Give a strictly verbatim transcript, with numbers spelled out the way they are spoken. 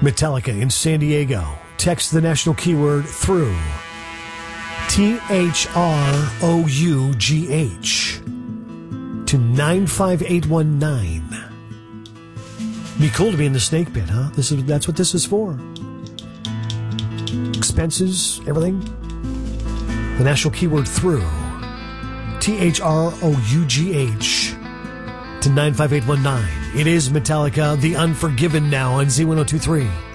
Metallica in San Diego. Text the national keyword through T H R O U G H to nine five eight one nine. Be cool to be in the snake pit, huh? This is that's what this is for. Expenses, everything. The national keyword through T H R O U G H to nine five eight one nine. It is Metallica, The Unforgiven now on Z ten twenty-three.